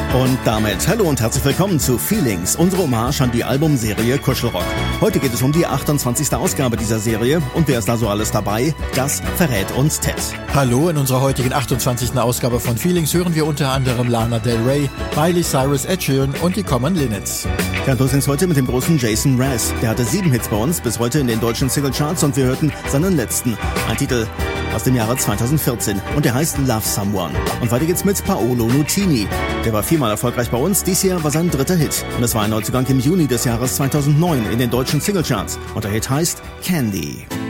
Und damit hallo und herzlich willkommen zu Feelings, unsere Hommage an die Albumserie Kuschelrock. Heute geht es um die 28. Ausgabe dieser Serie und wer ist da so alles dabei? Das verrät uns Ted. Hallo, in unserer heutigen 28. Ausgabe von Feelings hören wir unter anderem Lana Del Rey, Miley Cyrus, Ed Sheeran und die Common Linnets. Ja, los geht's heute mit dem großen Jason Mraz. Der hatte 7 Hits bei uns, bis heute in den deutschen Singlecharts und wir hörten seinen letzten. Ein Titel aus dem Jahre 2014 und der heißt Love Someone. Und weiter geht's mit Paolo Nutini. Der war 4-mal erfolgreich bei uns, dies Jahr war sein 3. Hit. Und es war ein Neuzugang im Juni des Jahres 2009 in den deutschen Singlecharts. Und der Hit heißt Candy.